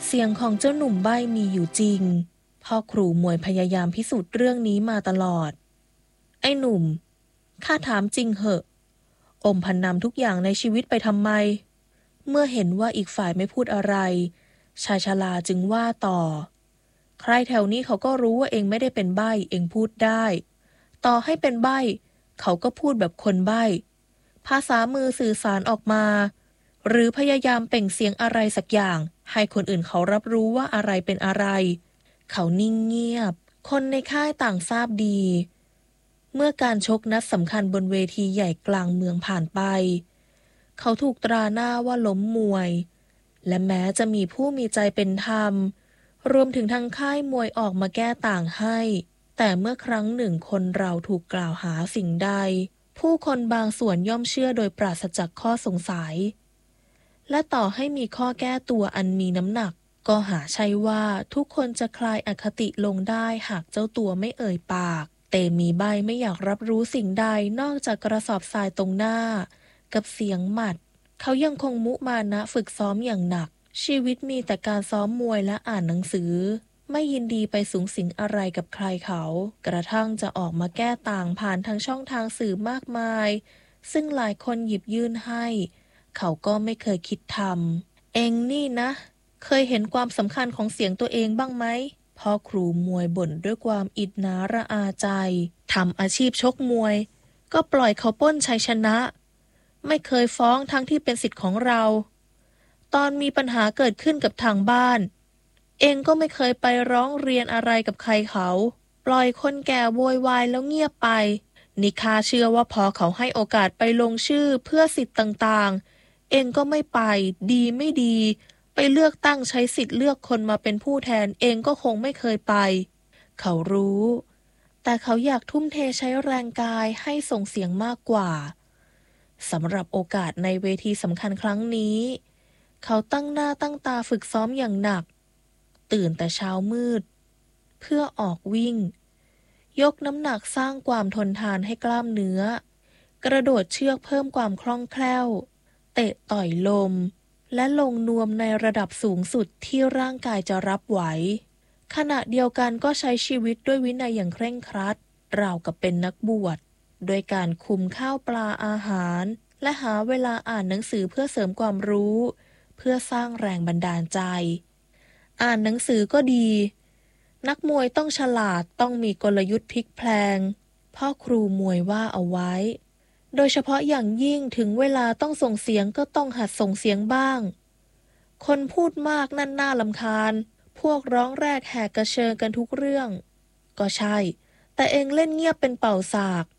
เสียงของเจ้าหนุ่มใบ้มีอยู่จริงพ่อครูมวยพยายามพิสูจน์เรื่องนี้มาตลอดไอ้หนุ่มข้าถามจริงเหอะอมพันนำทุกอย่างในชีวิตไปทำไมเมื่อเห็นว่าอีกฝ่ายไม่พูดอะไรชายชราจึงว่าต่อใครแถวนี้เขาก็รู้ว่าเองไม่ได้เป็นใบ้เองพูดได้ต่อให้เป็นใบ้เขาก็พูดแบบคนใบ้ภาษามือสื่อสารออกมาหรือพยายามเปล่งเสียงอะไรสักอย่างให้คนอื่นเขารับรู้ว่าอะไรเป็นอะไรเขานิ่งเงียบคนในค่ายต่างทราบดีเมื่อการชกนัดสำคัญบนเวทีใหญ่กลางเมืองผ่านไปเขาถูกตราหน้าว่าล้มมวยและแม้จะมีผู้มีใจเป็นธรรมรวมถึงทางค่ายมวยออกมาแก้ต่างให้แต่เมื่อครั้งหนึ่งคนเราถูกกล่าวหาสิ่งใดผู้คนบางส่วนย่อมเชื่อโดยปราศจากข้อสงสัยและต่อให้มีข้อแก้ตัวอันมีน้ำหนักก็หาใช่ว่าทุกคนจะคลายอคติลงได้หากเจ้าตัวไม่เอ่ยปากเตมีใบไม่อยากรับรู้สิ่งใดนอกจากกระสอบทรายตรงหน้ากับเสียงหมัดเขายังคงมุมานะฝึกซ้อมอย่างหนักชีวิตมีแต่การซ้อมมวยและอ่านหนังสือไม่ยินดีไปสูงสิงอะไรกับใครเขากระทั่งจะออกมาแก้ต่างผ่านทางช่องทางสื่อมากมายซึ่งหลายคนหยิบยื่นให้เขาก็ไม่เคยคิดทำเองนี่นะเคยเห็นความสำคัญของเสียงตัวเองบ้างไหมพ่อครูมวยบ่นด้วยความอิจฉาระอาใจทำอาชีพชกมวยก็ปล่อยเขาปล้นชัยชนะไม่เคยฟ้องทั้งที่เป็นสิทธิ์ของเราตอนมีปัญหาเกิดขึ้นกับทางบ้านเองก็ไม่เคยไปร้องเรียนอะไรกับใครเขาปล่อยคนแก่โวยวายแล้วเงียบไปนิคาเชื่อว่าพอเขาให้โอกาสไปลงชื่อเพื่อสิทธิ์ต่างๆเองก็ไม่ไปดีไม่ดีไปเลือกตั้งใช้สิทธิ์เลือกคนมาเป็นผู้แทนเองก็คงไม่เคยไปเขารู้แต่เขาอยากทุ่มเทใช้แรงกายให้ส่งเสียงมากกว่าสำหรับโอกาสในเวทีสำคัญครั้งนี้เขาตั้งหน้าตั้งตาฝึกซ้อมอย่างหนักตื่นแต่เช้ามืดเพื่อออกวิ่งยกน้ำหนักสร้างความทนทานให้กล้ามเนื้อกระโดดเชือกเพิ่มความคล่องแคล่วเตะต่อยลมและลงนวมในระดับสูงสุดที่ร่างกายจะรับไหวขณะเดียวกันก็ใช้ชีวิตด้วยวินัยอย่างเคร่งครัดราวกับเป็นนักบวชโดยการคุมข้าวปลาอาหารและหาเวลาอ่านหนังสือเพื่อเสริมความรู้เพื่อสร้างแรงบันดาลใจอ่านหนังสือก็ดีนักมวยต้องฉลาดต้องมีกลยุทธ์พลิกแพลงพ่อครูมวยว่าเอาไว้โดยเฉพาะอย่างยิ่งถึงเวลาต้องส่งเสียงก็ต้องหัดส่งเสียงบ้างคนพูดมากนั่นน่ารำคาญพวกร้องแรกแหกกระเชิงกันทุกเรื่องก็ใช่แต่เองเล่นเงียบเป็นเป่าสาก